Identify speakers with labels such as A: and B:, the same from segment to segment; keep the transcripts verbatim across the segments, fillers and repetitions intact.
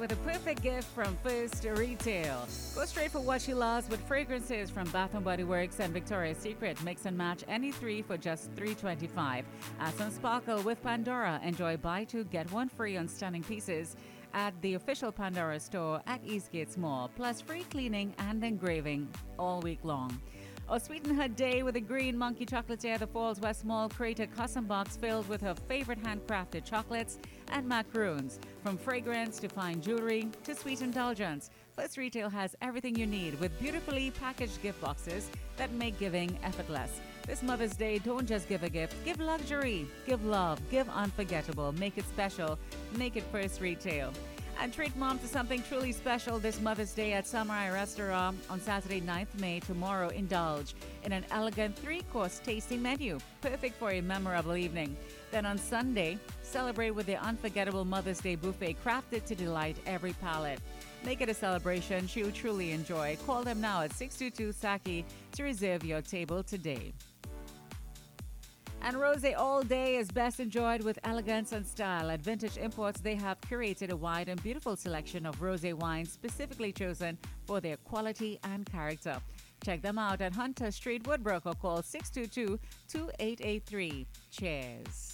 A: With a perfect gift from First Retail. Go straight for what she loves with fragrances from Bath and Body Works and Victoria's Secret. Mix and match any three for just three twenty-five. Add some sparkle with Pandora. Enjoy buy two, get one free on stunning pieces at the official Pandora store at Eastgate Mall. Plus free cleaning and engraving all week long. Or sweeten her day with a green monkey chocolatier, the Falls West Mall created custom box filled with her favorite handcrafted chocolates and macaroons. From fragrance to fine jewelry to sweet indulgence, First Retail has everything you need with beautifully packaged gift boxes that make giving effortless. This Mother's Day, don't just give a gift, give luxury, give love, give unforgettable, make it special, make it First Retail. And treat mom to something truly special this Mother's Day at Samurai Restaurant on Saturday, ninth of May. Tomorrow, indulge in an elegant three-course tasting menu, perfect for a memorable evening. Then on Sunday, celebrate with the unforgettable Mother's Day buffet crafted to delight every palate. Make it a celebration she'll truly enjoy. Call them now at six two two Saki to reserve your table today. And rosé all day is best enjoyed with elegance and style. At Vintage Imports, they have curated a wide and beautiful selection of rosé wines specifically chosen for their quality and character. Check them out at Hunter Street, Woodbrook, or call six two two, two eight eight three. Cheers.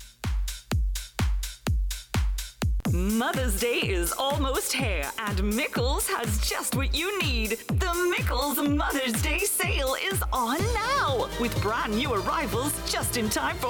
B: Mother's Day is almost here, and Mickles has just what you need. The Mickles Mother's Day sale is on now, with brand new arrivals just in time for